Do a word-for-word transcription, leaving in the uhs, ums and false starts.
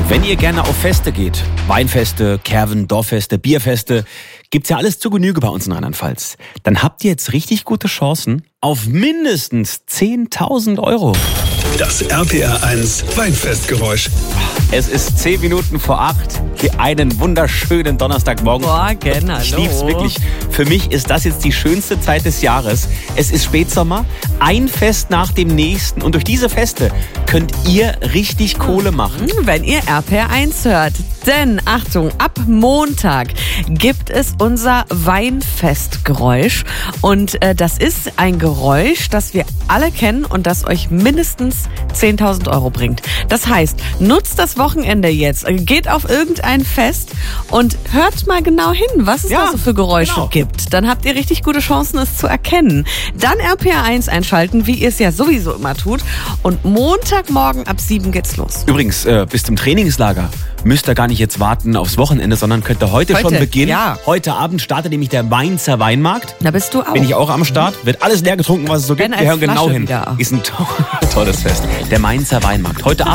Wenn ihr gerne auf Feste geht, Weinfeste, Kerven, Dorffeste, Bierfeste, gibt's ja alles zu Genüge bei uns in Rheinland-Pfalz, dann habt ihr jetzt richtig gute Chancen auf mindestens zehntausend Euro. Das R P R eins Weinfestgeräusch. Es ist zehn Minuten vor acht. Einen wunderschönen Donnerstagmorgen. Morgen, hallo. Ich lieb's wirklich. Für mich ist das jetzt die schönste Zeit des Jahres. Es ist Spätsommer, ein Fest nach dem nächsten. Und durch diese Feste könnt ihr richtig Kohle machen. Wenn ihr R P R eins hört. Denn, Achtung, ab Montag gibt es unser Weinfestgeräusch. Und äh, das ist ein Geräusch, das wir alle kennen und das euch mindestens zehntausend Euro bringt. Das heißt, nutzt das Wochenende jetzt, geht auf irgendein Fest und hört mal genau hin, was es Ja, da so für Geräusche genau. gibt. Dann habt ihr richtig gute Chancen, es zu erkennen. Dann R P R eins einschalten, wie ihr es ja sowieso immer tut. Und Montagmorgen ab sieben geht's los. Übrigens, äh, bis zum Trainingslager müsst ihr gar nicht jetzt warten aufs Wochenende, sondern könnt ihr heute, Heute, schon beginnen. ja. Heute Abend startet nämlich der Mainzer Weinmarkt. Da bist du auch. Bin ich auch am Start. Wird alles leer getrunken, was es so gibt. Ben Wir als hören genau Flasche hin. wieder. Ist ein to- tolles Fest. Der Mainzer Weinmarkt. Heute Abend.